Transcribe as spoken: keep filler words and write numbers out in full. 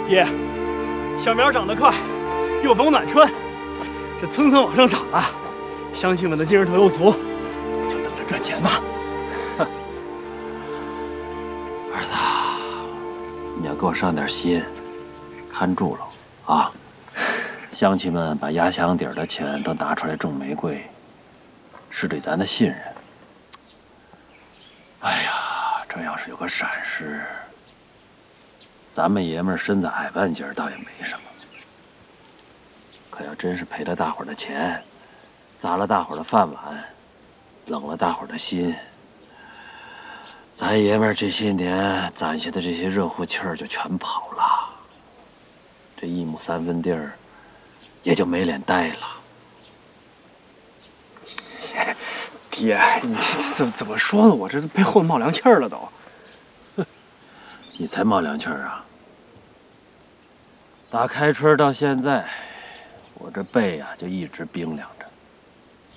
爹，小苗长得快，又逢暖春，这蹭蹭往上涨了，乡亲们的精神头又足，就等着赚钱吧。 儿子，你要给我上点心，看住了啊！乡亲们把压箱底儿的钱都拿出来种玫瑰，是对咱的信任。哎呀，这要是有个闪失，咱们爷们儿身子矮半截倒也没什么。可要真是赔了大伙儿的钱，砸了大伙儿的饭碗，冷了大伙儿的心，咱爷们儿这些年攒下的这些热乎气儿就全跑了，这一亩三分地儿也就没脸待了。 爹，你这怎怎么说呢？我这背后冒凉气儿了都。 你才冒凉气儿啊！打开春到现在，我这背呀、啊、就一直冰凉着。